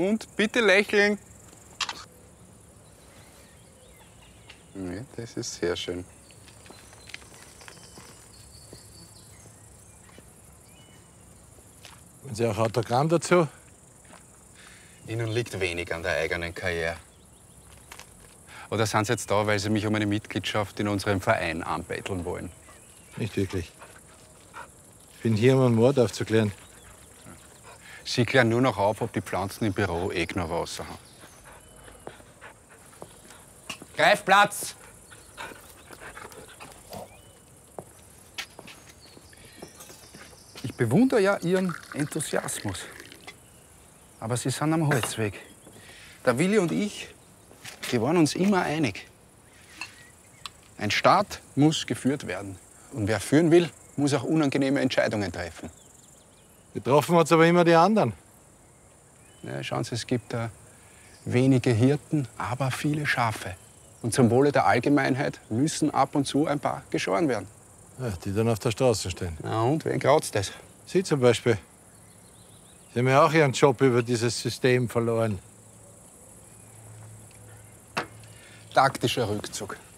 Und bitte lächeln. Ja, das ist sehr schön. Wollen Sie auch Autogramm dazu? Ihnen liegt wenig an der eigenen Karriere. Oder sind Sie jetzt da, weil Sie mich um eine Mitgliedschaft in unserem Verein anbetteln wollen? Nicht wirklich. Ich bin hier, um einen Mord aufzuklären. Sie klären nur noch auf, ob die Pflanzen im Büro eh noch Wasser haben. Greif Platz! Ich bewundere ja Ihren Enthusiasmus. Aber Sie sind am Holzweg. Der Willi und ich, wir waren uns immer einig. Ein Staat muss geführt werden. Und wer führen will, muss auch unangenehme Entscheidungen treffen. Getroffen hat's aber immer die anderen. Ja, schauen Sie, es gibt wenige Hirten, aber viele Schafe. Und zum Wohle der Allgemeinheit müssen ab und zu ein paar geschoren werden. Ja, die dann auf der Straße stehen. Na und, wen graut's das? Sie zum Beispiel. Sie haben ja auch Ihren Job über dieses System verloren. Taktischer Rückzug.